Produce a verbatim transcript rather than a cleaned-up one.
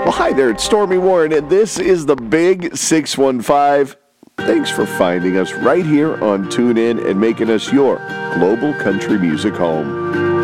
Well, hi there, it's Stormy Warren, and this is the Big six one five. Thanks for finding us right here on TuneIn and making us your global country music home.